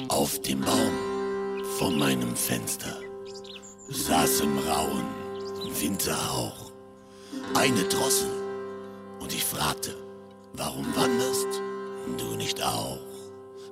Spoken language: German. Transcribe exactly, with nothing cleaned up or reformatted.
Auf dem Baum vor meinem Fenster saß im rauen Winterhauch eine Drossel, und ich fragte, warum wanderst du nicht auch?